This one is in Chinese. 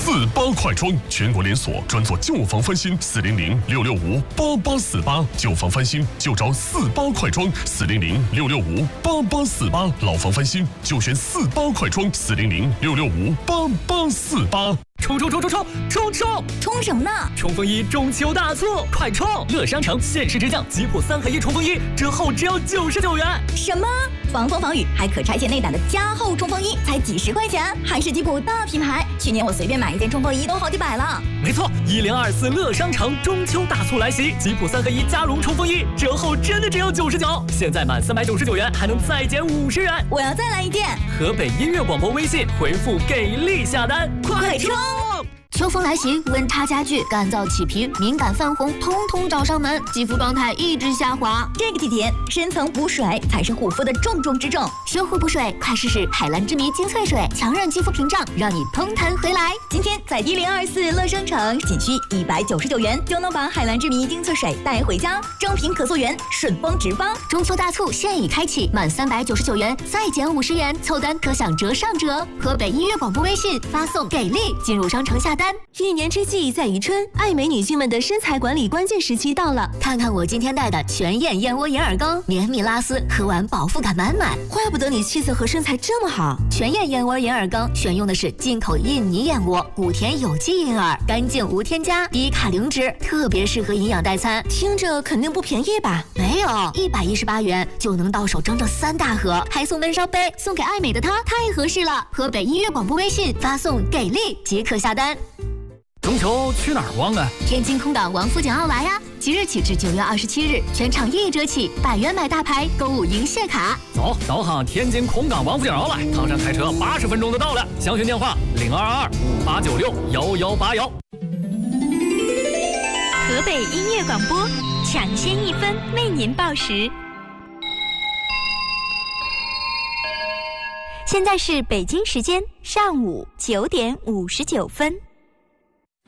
48快装，全国连锁，专做旧房翻新，400-665-8848，旧房翻新就找48快装，400-665-8848，老房翻新就选48快装，400-665-8848。 冲！冲什么呢？冲锋衣中秋大促，快冲！乐商城限时直降吉普3合1冲锋衣，折后只要99元。 什么？防风防雨还可拆卸内胆的加厚冲锋衣，才几十块钱，还是吉普大品牌。去年我随便买一件冲锋衣都好几百了。 没错，1024乐商城中秋大促来袭，吉普3合1加绒冲锋衣折后真的只要99，现在满399元还能再减50元。 我要再来一件。 河北音乐广播微信回复给力下单， 快冲！ 秋风来袭，温差加剧，干燥起皮，敏感泛红，通通找上门，肌肤状态一直下滑。 这个季节，深层补水才是护肤的重中之重。 修护补水，快试试海蓝之谜精粹水，强韧肌肤屏障，让你通弹回来。 今天在1024乐商城，仅需199元就能把海蓝之谜精粹水带回家，正品可溯源，顺丰直发。 中秋大促现已开启，满399元再减50元，凑单可享折上折。河北音乐广播微信发送给力，进入商城下单。 一年之计在于春，爱美女性们的身材管理关键时期到了。 看看我今天带的全燕燕窝银耳羹，绵密拉丝，喝完饱腹感满满。 怪不得你气色和身材这么好。 全燕燕窝银耳羹选用的是进口印尼燕窝，谷田有机银耳，干净无添加，低卡零脂，特别适合营养代餐。 听着肯定不便宜吧？ 没有，118元就能到手整整3大盒，还送闷烧杯，送给爱美的她太合适了。河北音乐广播微信发送给力即可下单。 中秋去哪儿逛啊？ 天津空港王府井奥莱呀！即日起至9月27日，全场1折起，100元买大牌，购物赢谢卡。 走，导航天津空港王府井奥莱，唐山开车80分钟就到了。详询电话022258961181。 河北音乐广播，抢先1分为您报时。现在是北京时间上午9点59分。